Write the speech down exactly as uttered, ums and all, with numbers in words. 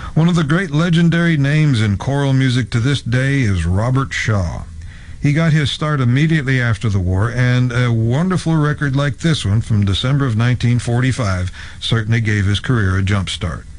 One of the great legendary names in choral music to this day is Robert Shaw. He got his start immediately after the war, and a wonderful record like this one from December of nineteen forty-five certainly gave his career a jump start.